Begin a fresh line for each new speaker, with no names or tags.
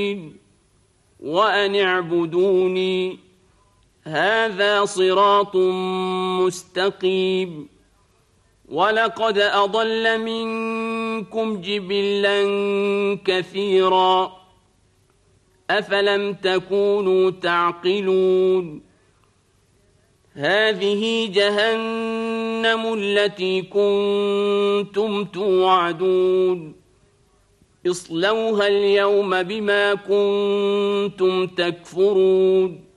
وأن اعبدوني هذا صراط مستقيم ولقد أضل منكم جبلا كثيرا أفلم تكونوا تعقلون هذه جهنم التي كنتم توعدون اصلوها اليوم بما كنتم تكفرون